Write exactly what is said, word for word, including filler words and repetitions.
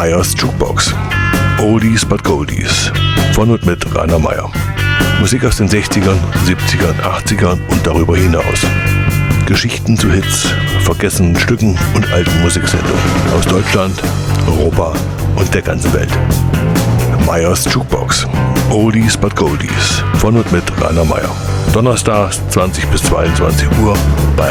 Meyers Jukebox. Oldies but Goldies. Von und mit Rainer Meyer. Musik aus den sechzigern, siebzigern, achtzigern und darüber hinaus. Geschichten zu Hits, vergessenen Stücken und alten Musiksendungen aus Deutschland, Europa und der ganzen Welt. Meyers Jukebox. Oldies but Goldies. Von und mit Rainer Meyer. Donnerstags zwanzig bis zweiundzwanzig Uhr bei